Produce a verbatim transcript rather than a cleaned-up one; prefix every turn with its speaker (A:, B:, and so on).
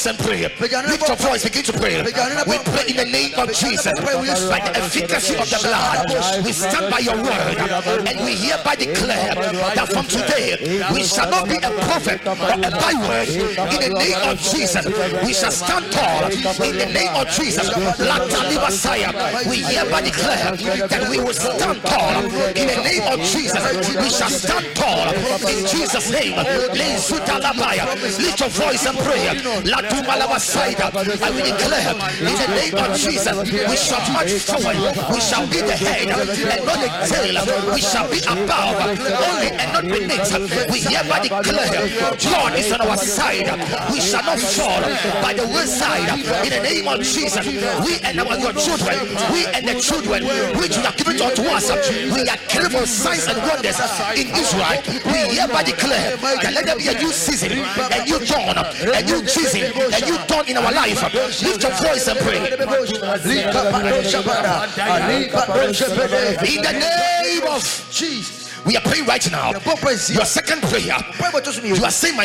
A: and pray. Lift your voice, begin to pray. We pray in the name of Jesus. By the efficacy of the blood, we stand by your word, and we hereby declare that from today we shall not be a prophet or a byword. In the name of Jesus, we shall stand tall. In the name of Jesus, we hereby declare that we will stand tall. In the name of Jesus, we shall stand tall. In Jesus' name, lift your voice and pray. I will declare in the name of Jesus, we shall march forward. We shall be the head and not the tail. We shall be above only and not beneath. We hereby declare God is on our side. We shall not fall by the wayside. In the name of Jesus, we and our your children, we and the children which you have given unto us, we are careful signs and wonders in Israel. We hereby declare that let there be a new season, a new dawn, a new season, a new dawn in our life. Lift your voice and pray. In the name of Jesus, we are praying right now. Your second prayer, you are saying, my